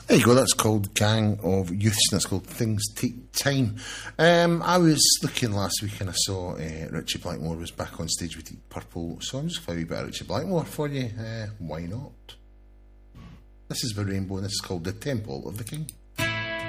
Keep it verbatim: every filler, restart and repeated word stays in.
There you go, that's called Gang of Youths, and that's called Things Take Time. Um, I was looking last week and I saw uh, Richie Blackmore was back on stage with Deep Purple, so I'm just going to play a wee bit of Richie Blackmore for you. Uh, why not? This is the Rainbow, and this is called The Temple of the King.